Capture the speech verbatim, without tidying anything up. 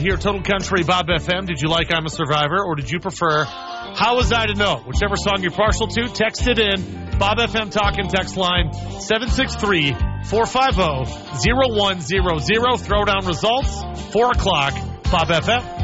Here, Total Country, Bob F M. Did you like I'm a Survivor, or did you prefer How Was I to Know? Whichever song you're partial to, text it in. Bob F M Talkin' text line seven six three, four five zero, zero one zero zero. Throw down results, four o'clock, Bob F M.